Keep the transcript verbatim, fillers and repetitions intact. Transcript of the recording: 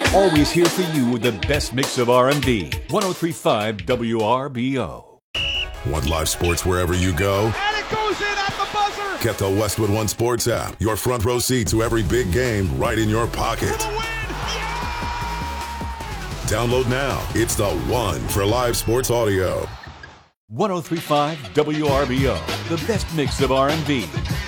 Always here for you with the best mix of R and B. one oh three point five W R B O. Want live sports wherever you go? And it goes in at the buzzer! Get the Westwood One Sports app. Your front row seat to every big game right in your pocket. For the win! Download now. It's the one for live sports audio. one oh three point five W R B O. The best mix of R and B.